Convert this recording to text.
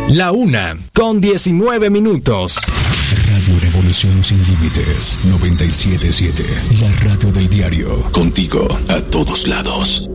La 1:19. Radio Revolución Sin Límites 97.7. La radio del diario. Contigo a todos lados.